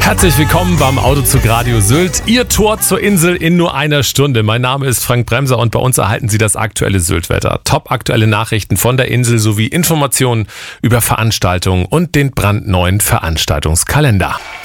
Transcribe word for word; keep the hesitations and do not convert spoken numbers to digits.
Herzlich willkommen beim Autozug Radio Sylt. Ihr Tor zur Insel in nur einer Stunde. Mein Name ist Frank Bremser und bei uns erhalten Sie das aktuelle Syltwetter. Top aktuelle Nachrichten von der Insel sowie Informationen über Veranstaltungen und den brandneuen Veranstaltungskalender.